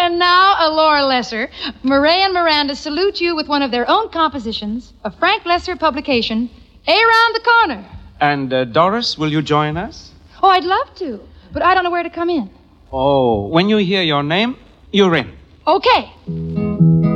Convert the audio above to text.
And now, Laura Lesser, Murray and Miranda salute you with one of their own compositions, a Frank Lesser publication, Around the Corner. And Doris, will you join us? Oh, I'd love to, but I don't know where to come in. Oh, when you hear your name, you're in. Okay.